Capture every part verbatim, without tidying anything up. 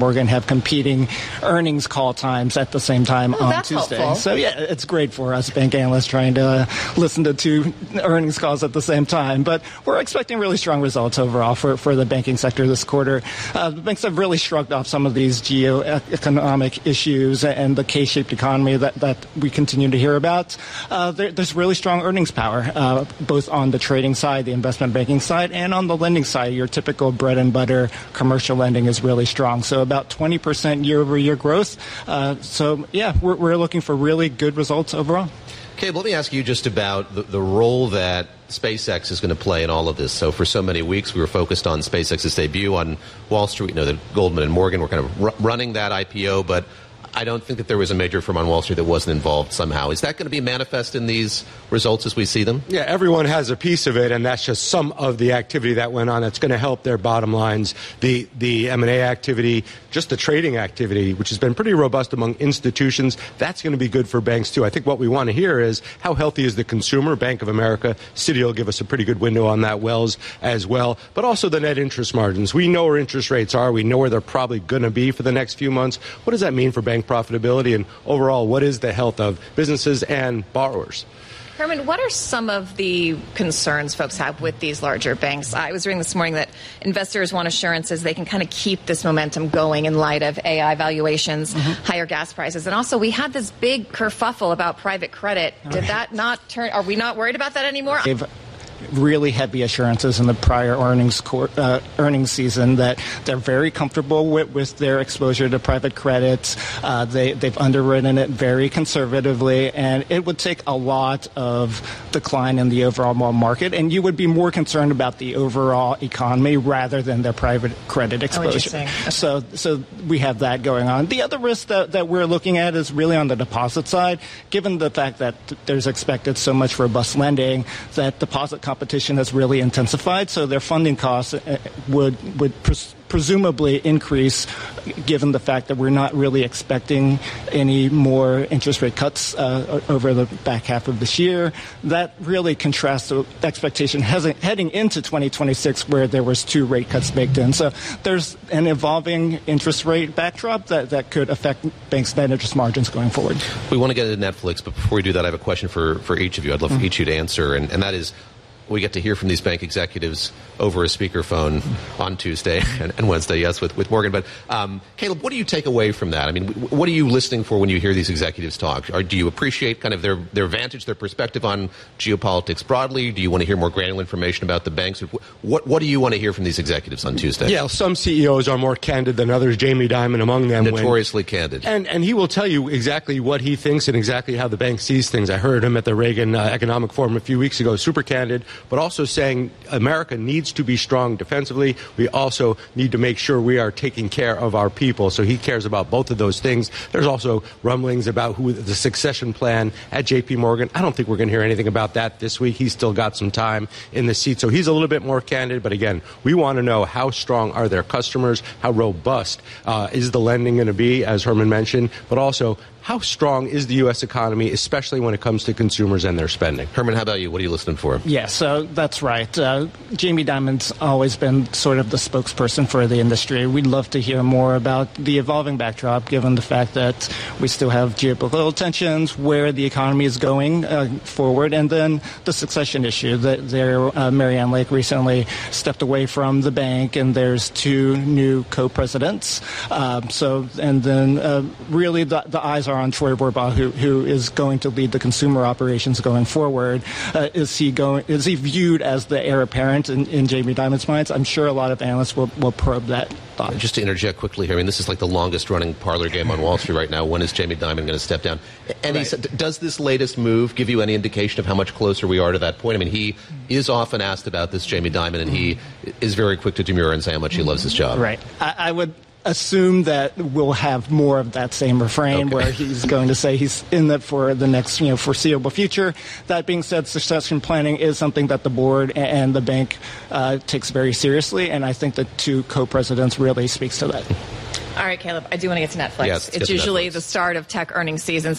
Morgan have competing earnings call times at the same time oh, on that's Tuesday. Helpful. So, yeah, it's great for us bank analysts trying to uh, listen to two earnings calls at the same time. But we're expecting really strong results overall for, for the banking sector this quarter. Uh, the banks have really shrugged off some of these geoeconomic issues and the K-shaped economy that, that we continue to hear about. Uh, there, there's really strong earnings power, uh, both on the trading side, the investment banking side, and on the lending side. Your typical bread and butter commercial lending is really strong. So about twenty percent year-over-year growth. Uh, so, yeah, we're, we're looking for really good results overall. Caleb, let me ask you just about the, the role that SpaceX is going to play in all of this. So for so many weeks, we were focused on SpaceX's debut on Wall Street. You know, that Goldman and Morgan were kind of r- running that I P O, but I don't think that there was a major firm on Wall Street that wasn't involved somehow. Is that going to be manifest in these results as we see them? Yeah, everyone has a piece of it, and that's just some of the activity that went on that's going to help their bottom lines. The the M and A activity, just the trading activity, which has been pretty robust among institutions, that's going to be good for banks, too. I think what we want to hear is how healthy is the consumer? Bank of America, Citi will give us a pretty good window on that, Wells as well, but also the net interest margins. We know where interest rates are. We know where they're probably going to be for the next few months. What does that mean for bank profitability, and overall, what is the health of businesses and borrowers? Herman, what are some of the concerns folks have with these larger banks? I was reading this morning that investors want assurances they can kind of keep this momentum going in light of A I valuations, mm-hmm. higher gas prices. And also, we had this big kerfuffle about private credit. Did that not turn? Are we not worried about that anymore? They've really heavy assurances in the prior earnings court, uh, earnings season that they're very comfortable with, with their exposure to private credit. Uh, they, they've underwritten it very conservatively, and it would take a lot of decline in the overall market, and you would be more concerned about the overall economy rather than their private credit exposure. Oh, so, so we have that going on. The other risk that, that we're looking at is really on the deposit side, given the fact that there's expected so much robust lending, that deposit competition has really intensified, so their funding costs would would pres- presumably increase, given the fact that we're not really expecting any more interest rate cuts uh, over the back half of this year. That really contrasts the expectation heading into twenty twenty-six, where there was two rate cuts baked in. So there's an evolving interest rate backdrop that, that could affect banks' net interest margins going forward. We want to get into Netflix, but before we do that, I have a question for, for each of you. I'd love mm-hmm. for each of you to answer, and, and that is, we get to hear from these bank executives over a speakerphone on Tuesday and, and Wednesday, yes, with, with Morgan. But, um, Caleb, what do you take away from that? I mean, what are you listening for when you hear these executives talk? Or do you appreciate kind of their, their vantage, their perspective on geopolitics broadly? Do you want to hear more granular information about the banks? What, what do you want to hear from these executives on Tuesday? Yeah, some C E Os are more candid than others, Jamie Dimon among them. Notoriously when, candid. And, and he will tell you exactly what he thinks and exactly how the bank sees things. I heard him at the Reagan uh, Economic Forum a few weeks ago, super candid, but also saying America needs to be strong defensively. We also need to make sure we are taking care of our people. So he cares about both of those things. There's also rumblings about who the succession plan at J P Morgan. I don't think we're going to hear anything about that this week. He's still got some time in the seat. So he's a little bit more candid. But again, we want to know how strong are their customers? How robust uh, is the lending going to be, as Herman mentioned? But also, how strong is the U S economy, especially when it comes to consumers and their spending? Herman, how about you? What are you listening for? Yeah, so that's right. Uh, Jamie Dimon's always been sort of the spokesperson for the industry. We'd love to hear more about the evolving backdrop, given the fact that we still have geopolitical tensions, where the economy is going uh, forward, and then the succession issue. That there, uh, Marianne Lake recently stepped away from the bank, and there's two new co-presidents. Um, so, and then uh, really the, the eyes are on Troy Vorbaugh, who who is going to lead the consumer operations going forward. Uh, is he going? Is he viewed as the heir apparent in, in Jamie Dimon's minds? I'm sure a lot of analysts will, will probe that thought. Just to interject quickly here, I mean, this is like the longest running parlor game on Wall Street right now. When is Jamie Dimon going to step down? And right. he said, does this latest move give you any indication of how much closer we are to that point? I mean, he is often asked about this, Jamie Dimon, and he is very quick to demur and say how much he loves his job. Right. I, I would assume that we'll have more of that same refrain, okay, where he's going to say he's in it for the next, you know, foreseeable future. That being said, succession planning is something that the board and the bank uh, takes very seriously, and I think the two co-presidents really speaks to that. All right, Caleb, I do want to get to Netflix. Yes, it's usually Netflix. The start of tech earnings seasons.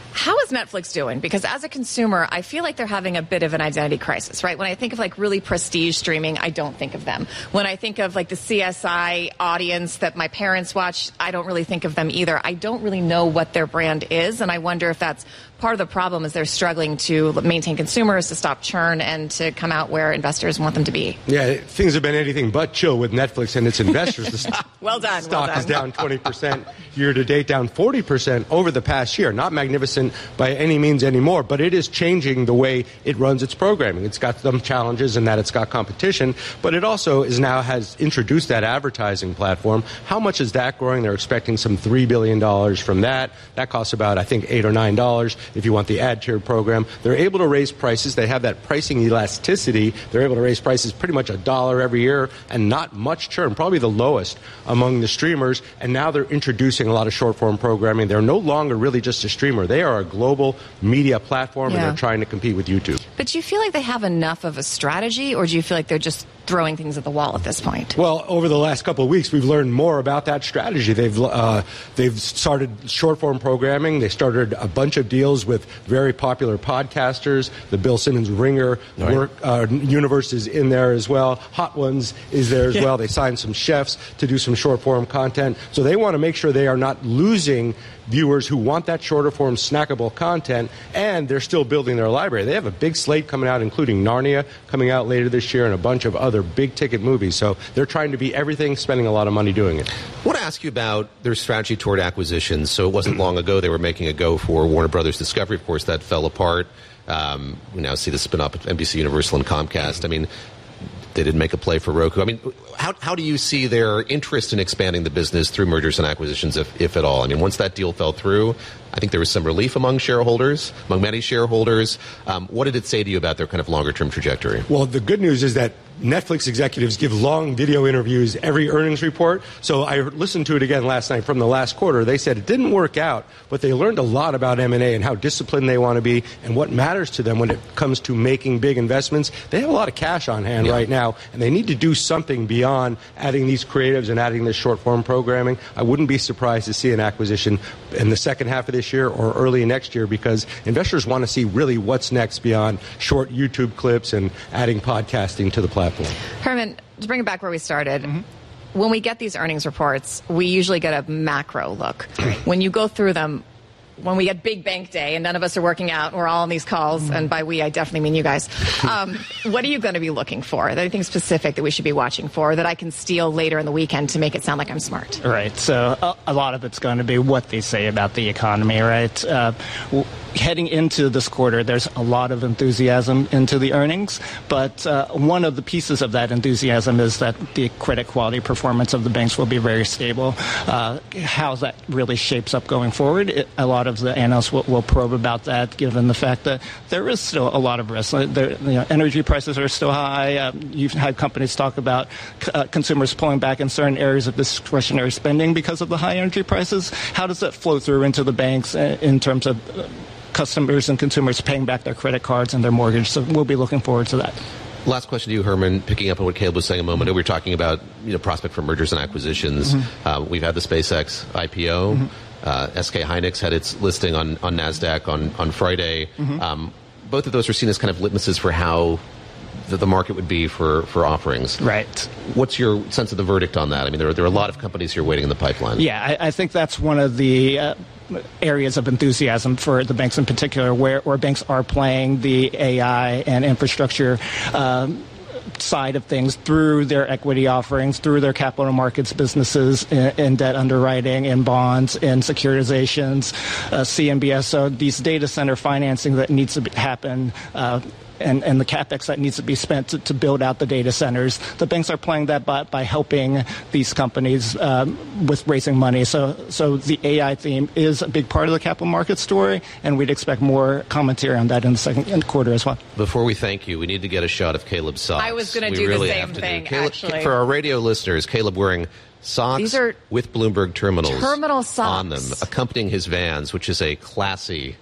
How is Netflix doing? Because as a consumer, I feel like they're having a bit of an identity crisis, right? When I think of like really prestige streaming, I don't think of them. When I think of like the C S I audience that my parents watch, I don't really think of them either. I don't really know what their brand is, and I wonder if that's part of the problem is they're struggling to maintain consumers, to stop churn, and to come out where investors want them to be. Yeah, things have been anything but chill with Netflix and its investors. The st- well done. Stock well done. is down twenty percent year to date, down forty percent over the past year. Not magnificent by any means anymore, but it is changing the way it runs its programming. It's got some challenges in that it's got competition, but it also is now has introduced that advertising platform. How much is that growing? They're expecting some three billion dollars from that. That costs about, I think, eight or nine dollars if you want the ad tier program. They're able to raise prices. They have that pricing elasticity. They're able to raise prices pretty much a dollar every year and not much churn, probably the lowest among the streamers. And now they're introducing a lot of short-form programming. They're no longer really just a streamer. They are a global media platform, yeah. and they're trying to compete with YouTube. But do you feel like they have enough of a strategy, or do you feel like they're just throwing things at the wall at this point? Well, over the last couple of weeks, we've learned more about that strategy. They've uh, they've started short-form programming. They started a bunch of deals with very popular podcasters. The Bill Simmons Ringer right. work, uh, universe is in there as well. Hot Ones is there as yeah. well. They signed some chefs to do some short-form content. So they want to make sure they are not losing viewers who want that shorter form snackable content, and they're still building their library. They have a big slate coming out, including Narnia coming out later this year and a bunch of other big ticket movies. So they're trying to be everything, spending a lot of money doing it. I want to ask you about their strategy toward acquisitions. So it wasn't long ago they were making a go for Warner Brothers Discovery. Of course, that fell apart. Um, we now see the spin-off of N B C Universal and Comcast. I mean, they didn't make a play for Roku. I mean, how how do you see their interest in expanding the business through mergers and acquisitions, if, if at all? I mean, once that deal fell through, I think there was some relief among shareholders, among many shareholders. Um, what did it say to you about their kind of longer-term trajectory? Well, the good news is that Netflix executives give long video interviews every earnings report. So I listened to it again last night from the last quarter. They said it didn't work out, but they learned a lot about M and A and how disciplined they want to be and what matters to them when it comes to making big investments. They have a lot of cash on hand yeah. right now, and they need to do something beyond adding these creatives and adding this short-form programming. I wouldn't be surprised to see an acquisition in the second half of this year or early next year, because investors want to see really what's next beyond short YouTube clips and adding podcasting to the platform. Herman, to bring it back where we started, mm-hmm. when we get these earnings reports, we usually get a macro look. When you go through them, when we get big bank day and none of us are working out, we're all on these calls, mm-hmm. and by we, I definitely mean you guys. Um, what are you going to be looking for? Is there anything specific that we should be watching for that I can steal later in the weekend to make it sound like I'm smart? Right. So a, a lot of it's going to be what they say about the economy, right? Uh, w- heading into this quarter, there's a lot of enthusiasm into the earnings, but uh, one of the pieces of that enthusiasm is that the credit quality performance of the banks will be very stable. Uh, how that really shapes up going forward, it, a lot of the analysts will, will probe about that, given the fact that there is still a lot of risk. There, you know, energy prices are still high. Um, you've had companies talk about uh, consumers pulling back in certain areas of discretionary spending because of the high energy prices. How does that flow through into the banks in terms of uh, customers and consumers paying back their credit cards and their mortgage? So we'll be looking forward to that. Last question to you, Herman, picking up on what Caleb was saying a moment ago. We were talking about, you know, prospect for mergers and acquisitions. Mm-hmm. Uh, we've had the SpaceX I P O. Mm-hmm. Uh, S K Hynix had its listing on, on NASDAQ on, on Friday. Mm-hmm. Um, both of those are seen as kind of litmuses for how the, the market would be for, for offerings. Right. What's your sense of the verdict on that? I mean, there are, there are a lot of companies here waiting in the pipeline. Yeah, I, I think that's one of the uh, areas of enthusiasm for the banks in particular, where, where banks are playing the A I and infrastructure um, side of things through their equity offerings, through their capital markets businesses, in, in debt underwriting, in bonds, in securitizations, uh, C M B S. So these data center financing that needs to be, happen, uh, and, and the capex that needs to be spent to, to build out the data centers, the banks are playing that by, by helping these companies um, with raising money. So, so the A I theme is a big part of the capital market story, and we'd expect more commentary on that in the second quarter as well. Before we thank you, we need to get a shot of Caleb's socks. I was going to do really the same thing, Caleb, actually. For our radio listeners, Caleb wearing socks These are with Bloomberg terminals terminal socks on them, accompanying his Vans, which is a classy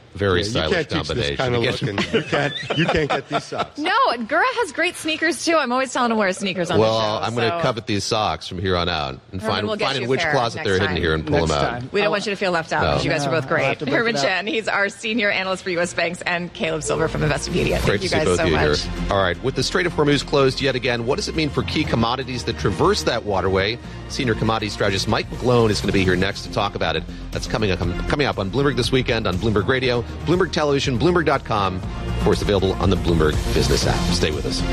very Yeah, you stylish can't teach combination. this kind of look, and you can't, you can't get these socks. No, Gura has great sneakers, too. I'm always telling him to wear sneakers on well, the show. I'm going to so. covet these socks from here on out and Herman, find, we'll get find you in a which pair closet next they're time. hidden here and pull Next them out. time. We don't I'll- want you to feel left out No. because you guys are both No, I'll have great. to break Herman it up. Chen, he's our senior analyst for U S Banks, and Caleb Silver from Investopedia. Thank Great you to see guys both so of you much. here. All right, with the Strait of Hormuz closed yet again, what does it mean for key commodities that traverse that waterway? Senior commodity strategist Mike McGlone is going to be here next to talk about it. That's coming up, coming up on Bloomberg this weekend, on Bloomberg Radio, Bloomberg Television, Bloomberg dot com. Of course, available on the Bloomberg Business app. Stay with us.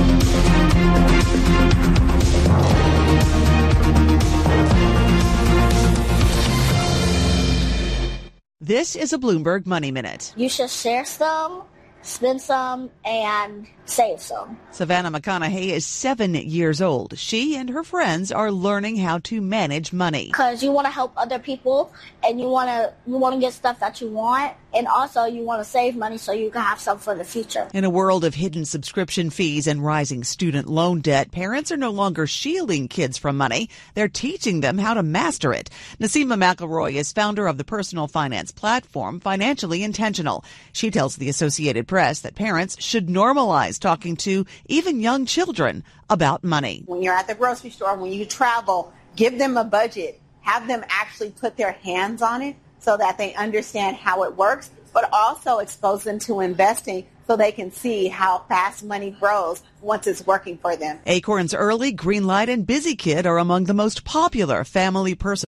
This is a Bloomberg Money Minute. You should share some, spend some, and save some. Savannah McConaughey is seven years old. She and her friends are learning how to manage money. Because you want to help other people, and you want to you want to get stuff that you want, and also you want to save money so you can have some for the future. In a world of hidden subscription fees and rising student loan debt, parents are no longer shielding kids from money. They're teaching them how to master it. Nasima McElroy is founder of the personal finance platform Financially Intentional. She tells the Associated Press that parents should normalize talking to even young children about money. When you're at the grocery store, when you travel, give them a budget. Have them actually put their hands on it so that they understand how it works, but also expose them to investing so they can see how fast money grows once it's working for them. Acorn's Early, Greenlight, and Busy Kid are among the most popular family personal